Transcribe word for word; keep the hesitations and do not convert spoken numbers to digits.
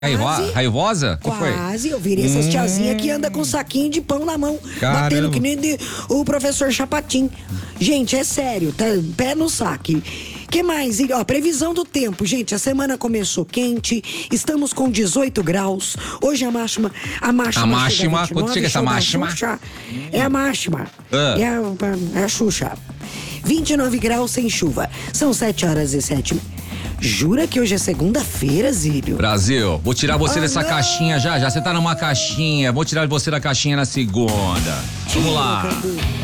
Raiva, raivosa? Que foi? Quase, eu virei essas Hum. tiazinhas que anda com saquinho de pão na mão, Caramba. batendo que nem de- o professor Chapatin. Gente, é sério, tá? Pé no saque. Que mais? E, ó, previsão do tempo, gente, a semana começou quente, estamos com dezoito graus, hoje a máxima, a máxima A máxima? chega a vinte e nove, Quanto chega essa show da máxima? Xuxa. É a máxima, Ah. é, a, é a Xuxa. vinte e nove graus sem chuva, são sete horas e sete. Jura que hoje é segunda-feira, Zílio? Brasil, vou tirar você Ah, dessa não. caixinha já, já você tá numa caixinha, vou tirar você da caixinha na segunda. Vamos lá. Tira, Cadu.